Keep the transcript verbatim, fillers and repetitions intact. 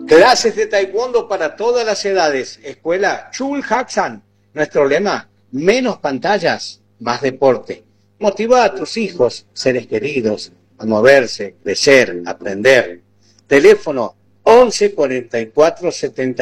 Clases de taekwondo para todas las edades. Escuela Chul Haksan. Nuestro lema, menos pantallas, más deporte. Motiva a tus hijos, seres queridos, a moverse, crecer, aprender. Teléfono once cuarenta y cuatro setenta